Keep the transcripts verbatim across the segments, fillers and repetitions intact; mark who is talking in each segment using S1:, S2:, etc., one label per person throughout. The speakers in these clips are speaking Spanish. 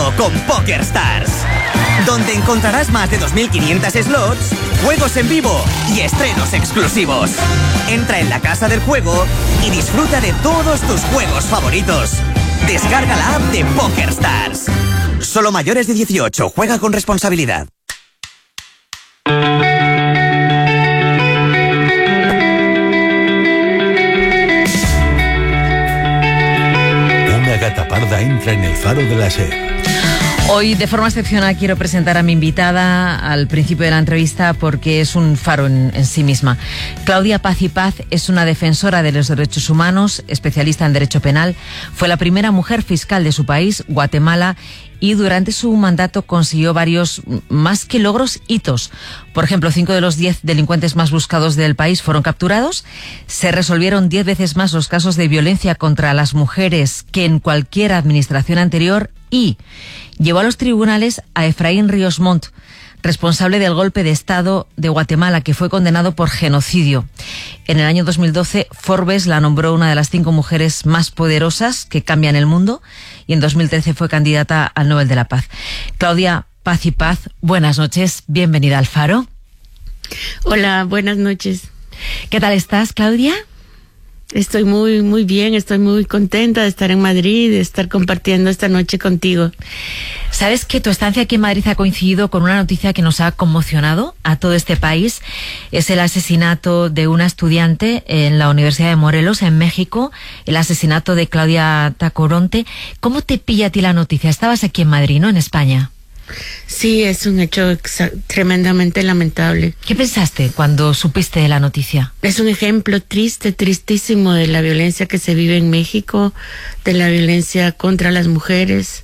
S1: mundo con PokerStars, donde encontrarás más de dos mil quinientos slots, juegos en vivo y estrenos exclusivos. Entra en la casa del juego y disfruta de todos tus juegos favoritos. Descarga la app de PokerStars. Solo mayores de dieciocho. Juega con responsabilidad.
S2: Una gata parda entra en el faro de la SER.
S3: Hoy, de forma excepcional, quiero presentar a mi invitada al principio de la entrevista porque es un faro en, en sí misma. Claudia Paz y Paz es una defensora de los derechos humanos, especialista en derecho penal. Fue la primera mujer fiscal de su país, Guatemala, y durante su mandato consiguió varios, más que logros, hitos. Por ejemplo, cinco de los diez delincuentes más buscados del país fueron capturados. Se resolvieron diez veces más los casos de violencia contra las mujeres que en cualquier administración anterior y llevó a los tribunales a Efraín Ríos Montt, responsable del golpe de Estado de Guatemala, que fue condenado por genocidio. En el año dos mil doce, Forbes la nombró una de las cinco mujeres más poderosas que cambian el mundo, y en dos mil trece fue candidata al Nobel de la Paz. Claudia Paz y Paz, buenas noches, bienvenida al Faro.
S4: Hola, buenas noches.
S3: ¿Qué tal estás, Claudia?
S4: Estoy muy, muy bien, estoy muy contenta de estar en Madrid, de estar compartiendo esta noche contigo.
S3: ¿Sabes que tu estancia aquí en Madrid ha coincidido con una noticia que nos ha conmocionado a todo este país? Es el asesinato de una estudiante en la Universidad de Morelos, en México, el asesinato de Claudia Tacoronte. ¿Cómo te pilla a ti la noticia? Estabas aquí en Madrid, ¿no? En España.
S4: Sí, es un hecho tremendamente lamentable.
S3: ¿Qué pensaste cuando supiste de la noticia?
S4: Es un ejemplo triste, tristísimo de la violencia que se vive en México, de la violencia contra las mujeres.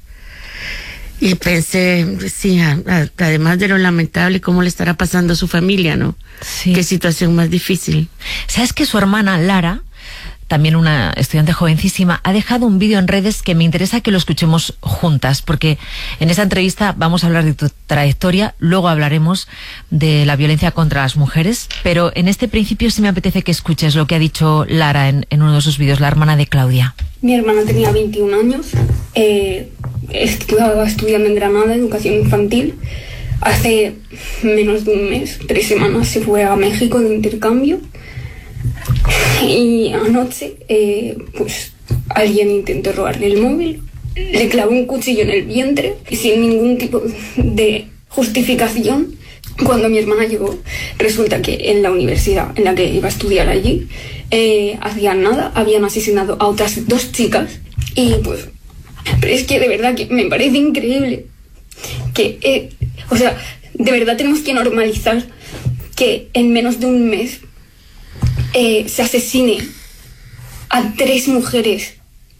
S4: Y pensé, sí, a, a, además de lo lamentable, cómo le estará pasando a su familia, ¿no?
S3: Sí.
S4: Qué situación más difícil.
S3: ¿Sabes que su hermana Lara, también una estudiante jovencísima, ha dejado un vídeo en redes que me interesa que lo escuchemos juntas, porque en esta entrevista vamos a hablar de tu trayectoria, luego hablaremos de la violencia contra las mujeres, pero en este principio sí me apetece que escuches lo que ha dicho Lara en, en uno de sus vídeos, la hermana de Claudia.
S5: Mi hermana tenía veintiún años, eh, estaba estudiando en Granada, educación infantil. Hace menos de un mes, tres semanas, se fue a México de intercambio. Y anoche, eh, pues alguien intentó robarle el móvil, le clavó un cuchillo en el vientre y sin ningún tipo de justificación. Cuando mi hermana llegó, resulta que en la universidad en la que iba a estudiar allí, eh, hacían nada, habían asesinado a otras dos chicas y pues, pero es que de verdad que me parece increíble que, eh, o sea, de verdad tenemos que normalizar que en menos de un mes Eh, se asesine a tres mujeres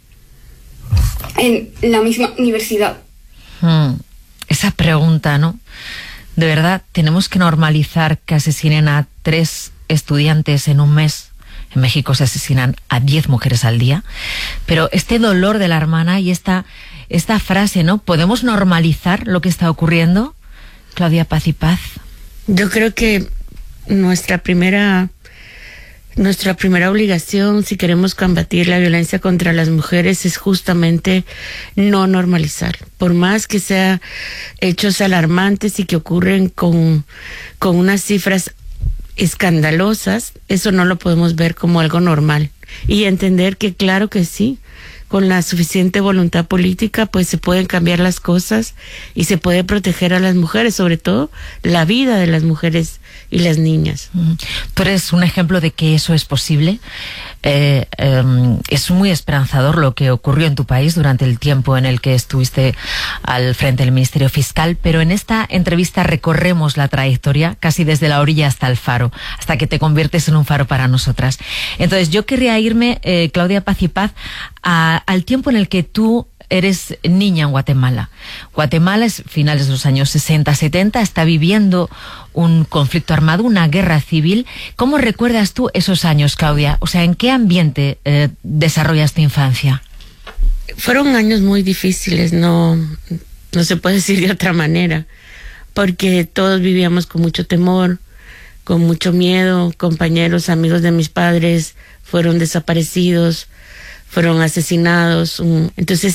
S5: en la misma universidad.
S3: Hmm, esa pregunta, ¿no? De verdad, tenemos que normalizar que asesinen a tres estudiantes en un mes. En México se asesinan a diez mujeres al día. Pero este dolor de la hermana y esta, esta frase, ¿no? ¿Podemos normalizar lo que está ocurriendo? Claudia Paz y Paz.
S4: Yo creo que nuestra primera... Nuestra primera obligación, si queremos combatir la violencia contra las mujeres, es justamente no normalizar. Por más que sean hechos alarmantes y que ocurren con, con unas cifras escandalosas, eso no lo podemos ver como algo normal. Y entender que claro que sí, con la suficiente voluntad política, pues se pueden cambiar las cosas y se puede proteger a las mujeres, sobre todo la vida de las mujeres y las niñas.
S3: Tú eres un ejemplo de que eso es posible. Eh, eh, es muy esperanzador lo que ocurrió en tu país durante el tiempo en el que estuviste al frente del Ministerio Fiscal, pero en esta entrevista recorremos la trayectoria casi desde la orilla hasta el faro, hasta que te conviertes en un faro para nosotras. Entonces yo querría irme, eh, Claudia Paz y Paz, a, al tiempo en el que tú eres niña en Guatemala. Guatemala es finales de los años sesenta, setenta, está viviendo un conflicto armado, una guerra civil. ¿Cómo recuerdas tú esos años, Claudia? O sea, ¿en qué ambiente eh, desarrollas tu infancia?
S4: Fueron años muy difíciles, no, no se puede decir de otra manera, porque todos vivíamos con mucho temor, con mucho miedo. Compañeros, amigos de mis padres fueron desaparecidos, fueron asesinados. Entonces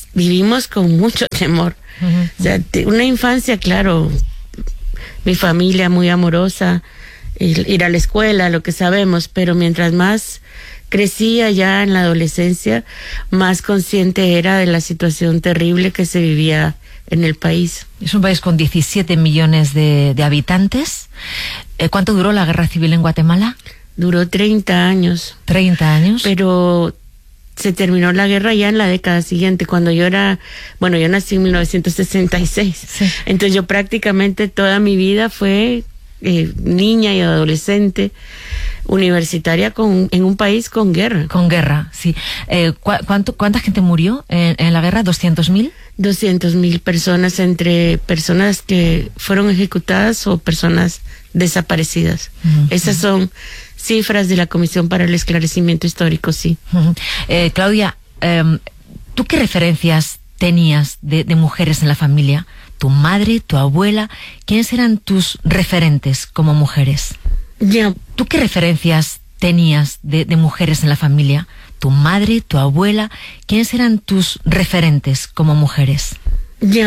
S4: vivimos con mucho temor. Uh-huh. O sea, una infancia, claro, mi familia muy amorosa, ir, ir a la escuela, lo que sabemos, pero mientras más crecía ya en la adolescencia, más consciente era de la situación terrible que se vivía en el país.
S3: Es un país con diecisiete millones de, de habitantes. Eh, ¿Cuánto duró la guerra civil en Guatemala?
S4: Duró treinta años.
S3: treinta años.
S4: Pero se terminó la guerra ya en la década siguiente, cuando yo era, bueno, yo nací en mil novecientos sesenta y seis. Sí. Entonces yo prácticamente toda mi vida fue eh, niña y adolescente, universitaria con, en un país con guerra.
S3: Con guerra, sí. Eh, ¿cu- cuánto, ¿Cuánta gente murió en, en la guerra? ¿doscientos mil?
S4: doscientos mil personas, entre personas que fueron ejecutadas o personas desaparecidas. Uh-huh. Esas son cifras de la Comisión para el Esclarecimiento Histórico, sí.
S3: Uh-huh. Eh, Claudia, eh, ¿tú qué referencias tenías de, de mujeres en la familia? ¿Tu madre, tu abuela? ¿Quiénes eran tus referentes como mujeres?
S4: Yeah.
S3: ¿Tú qué referencias tenías de, de mujeres en la familia? ¿Tu madre, tu abuela? ¿Quiénes eran tus referentes como mujeres?
S4: Yeah.